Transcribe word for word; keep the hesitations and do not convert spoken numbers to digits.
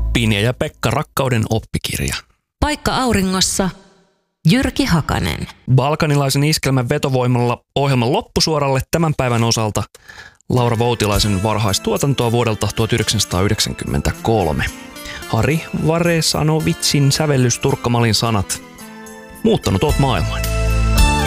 Pinja ja Pekka, rakkauden oppikirja. Paikka auringossa, Jyrki Hakanen. Balkanilaisen iskelmän vetovoimalla ohjelman loppusuoralle tämän päivän osalta Laura Voutilaisen varhaistuotantoa vuodelta tuhatyhdeksänsataayhdeksänkymmentäkolme. Hari Varesanovitsin sävellys Turkka Malin sanat. Muuttanut oot maailman.